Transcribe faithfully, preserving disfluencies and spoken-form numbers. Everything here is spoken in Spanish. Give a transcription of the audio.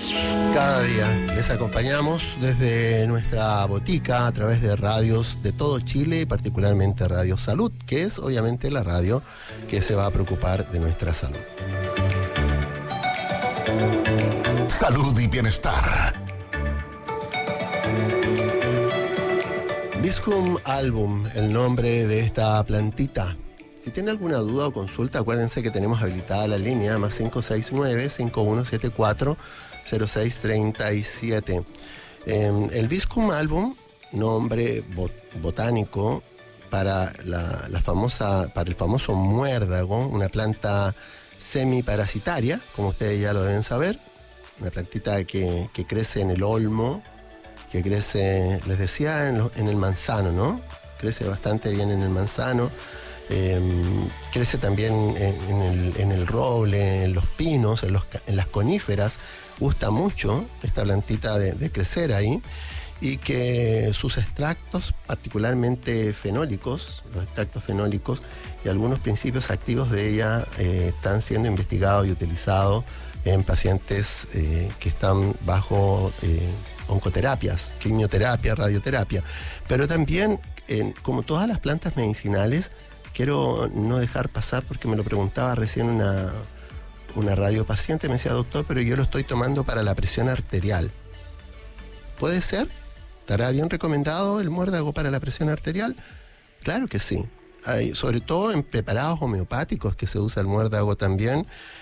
Cada día les acompañamos desde nuestra botica a través de radios de todo Chile y particularmente Radio Salud, que es obviamente la radio que se va a preocupar de nuestra salud. Salud y bienestar. Viscum album, el nombre de esta plantita. Si tiene alguna duda o consulta, acuérdense que tenemos habilitada la línea más cinco seis nueve, cinco uno siete cuatro, cero seis tres siete. Eh, el Viscum album, nombre bot botánico para la, la famosa, para el famoso muérdago, una planta semiparasitaria, como ustedes ya lo deben saber, una plantita que, que crece en el olmo, que crece, les decía, en, lo, en el manzano, ¿no? Crece bastante bien en el manzano. Eh, crece también en, en, el, en el roble, en los pinos, en, los, en las coníferas. Gusta mucho esta plantita de, de crecer ahí, y que sus extractos, particularmente fenólicos, los extractos fenólicos y algunos principios activos de ella eh, están siendo investigados y utilizados en pacientes eh, que están bajo eh, oncoterapias, quimioterapia, radioterapia. Pero también, eh, como todas las plantas medicinales, quiero no dejar pasar, porque me lo preguntaba recién una, una radiopaciente, me decía: doctor, pero yo lo estoy tomando para la presión arterial. ¿Puede ser? ¿Estará bien recomendado el muérdago para la presión arterial? Claro que sí. Hay, sobre todo en preparados homeopáticos que se usa el muérdago también,